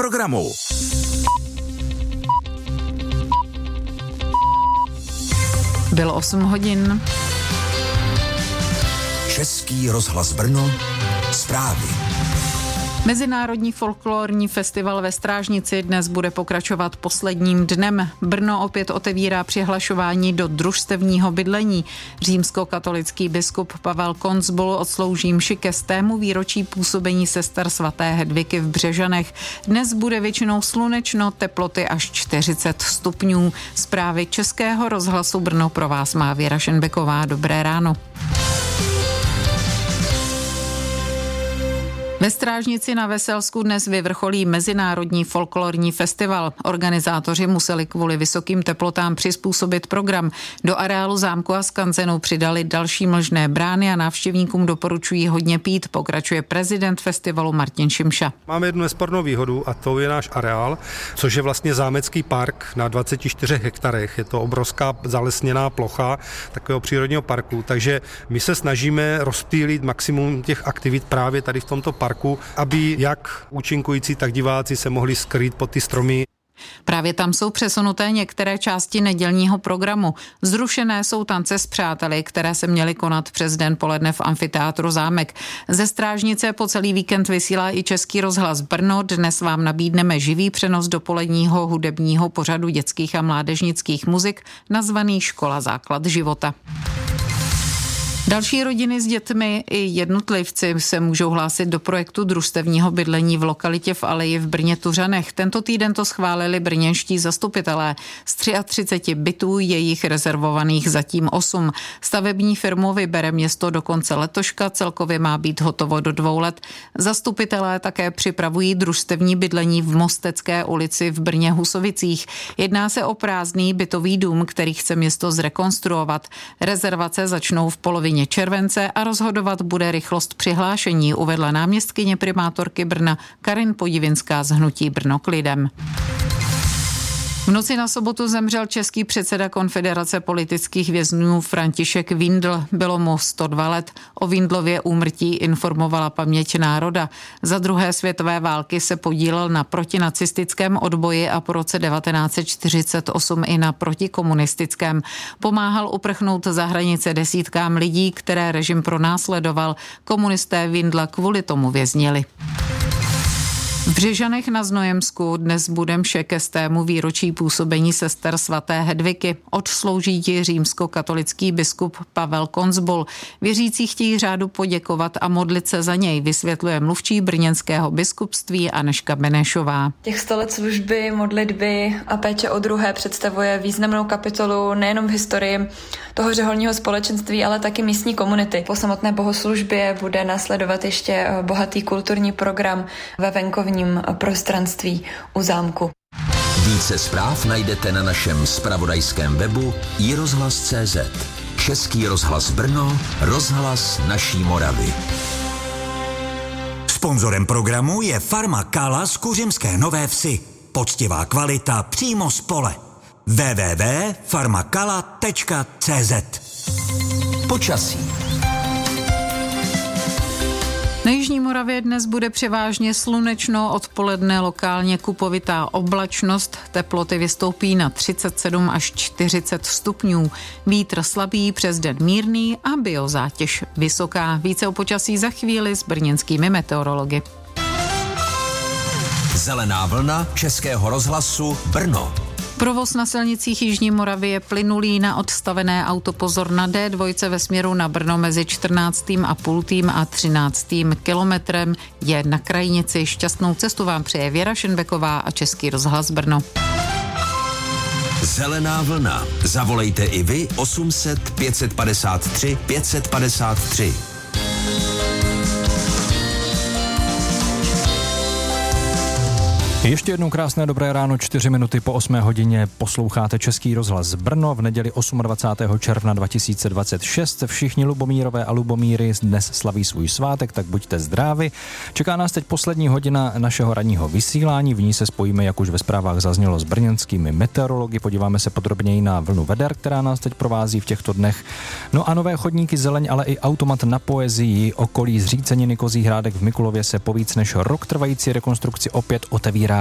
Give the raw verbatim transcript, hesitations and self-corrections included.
programu. Bylo osm hodin. Český rozhlas Brno, zprávy. Mezinárodní folklorní festival ve Strážnici dnes bude pokračovat posledním dnem. Brno opět otevírá přihlašování do družstevního bydlení. Římskokatolický biskup Pavel Konzbul odslouží mši ke stému výročí působení sester svaté Hedviky v Břežanech. Dnes bude většinou slunečno, teploty až čtyřicet stupňů. Zprávy Českého rozhlasu Brno pro vás má Věra Šenbeková. Dobré ráno. Ve Strážnici na Veselsku dnes vyvrcholí Mezinárodní folklorní festival. Organizátoři museli kvůli vysokým teplotám přizpůsobit program. Do areálu zámku a skanzenu přidali další mlžné brány a návštěvníkům doporučují hodně pít, pokračuje prezident festivalu Martin Šimša. Máme jednu nespornou výhodu a to je náš areál, což je vlastně zámecký park na dvaceti čtyřech hektarech. Je to obrovská zalesněná plocha takového přírodního parku, takže my se snažíme rozptýlit maximum těch aktivit právě tady v tomto parku. Parku, aby jak účinkující, tak diváci se mohli skrýt pod ty stromy. Právě tam jsou přesunuté některé části nedělního programu. Zrušené jsou tance s přáteli, které se měly konat přes den poledne v amfiteátru Zámek. Ze Strážnice po celý víkend vysílá i Český rozhlas Brno. Dnes vám nabídneme živý přenos dopoledního hudebního pořadu dětských a mládežnických muzik nazvaný Škola základ života. Další rodiny s dětmi i jednotlivci se můžou hlásit do projektu družstevního bydlení v lokalitě v Aleji v Brně Tuřanech. Tento týden to schválili brněnští zastupitelé. Z třiceti tři bytů je jich rezervovaných zatím osm. Stavební firmu vybere město do konce letoška, celkově má být hotovo do dvou let. Zastupitelé také připravují družstevní bydlení v Mostecké ulici v Brně Husovicích. Jedná se o prázdný bytový dům, který chce město zrekonstruovat. Rezervace začnou v polovině července a rozhodovat bude rychlost přihlášení, uvedla náměstkyně primátorky Brna Karin Podivinská z hnutí Brno k lidem. V noci na sobotu zemřel český předseda Konfederace politických vězňů František Windl. Bylo mu sto dva let. O Windlově úmrtí informovala Paměť národa. Za druhé světové války se podílel na protinacistickém odboji a po roce devatenáct set čtyřicet osm i na protikomunistickém. Pomáhal uprchnout za hranice desítkám lidí, které režim pronásledoval. Komunisté Windla kvůli tomu věznili. V Břežanech na Znojemsku dnes bude mše ke stému výročí působení sester svaté Hedviky. Odslouží ji římskokatolický biskup Pavel Konzbul. Věřící chtějí řádu poděkovat a modlit se za něj, vysvětluje mluvčí brněnského biskupství Anežka Benešová. Těch sto let služby, modlitby a péče o druhé představuje významnou kapitolu nejenom v historii toho řeholního společenství, ale taky místní komunity. Po samotné bohoslužbě bude následovat ještě bohatý kulturní program ve venkovní prostranství u zámku. Více zpráv najdete na našem zpravodajském webu i rozhlas tečka cé zet. Český rozhlas Brno, rozhlas naší Moravy. Sponzorem programu je Farma Kala z Kuřimské Nové Vsi. Poctivá kvalita přímo z pole. w w w tečka farmakala tečka cé zet. Počasí. Na jižní Moravě dnes bude převážně slunečno, odpoledne lokálně kupovitá oblačnost, teploty vystoupí na třicet sedm až čtyřicet stupňů. Vítr slabý, přes den mírný a biozátěž vysoká. Více o počasí za chvíli s brněnskými meteorology. Zelená vlna Českého rozhlasu Brno. Provoz na silnicích jižní Moravy je plynulý, na odstavené autopozor na dé dva ve směru na Brno mezi čtrnáctým a půltým a třináctým kilometrem je na krajnici. Šťastnou cestu vám přeje Věra Šenbeková a Český rozhlas Brno. Zelená vlna. Zavolejte i vy osm set pět set padesát tři pět set padesát tři. Ještě jednou krásné dobré ráno, čtyři minuty po osmé hodině posloucháte Český rozhlas Brno v neděli dvacátého osmého června dva tisíce dvacet šest. Všichni Lubomírové a Lubomíry dnes slaví svůj svátek, tak buďte zdraví. Čeká nás teď poslední hodina našeho ranního vysílání, v ní se spojíme, jak už ve zprávách zaznělo, s brněnskými meteorology, podíváme se podrobněji na vlnu veder, která nás teď provází v těchto dnech. No a nové chodníky, zeleň, ale i automat na poezii, okolí zříceniny Kozí Hrádek v Mikulově se po víc než rok trvající rekonstrukci opět otevírá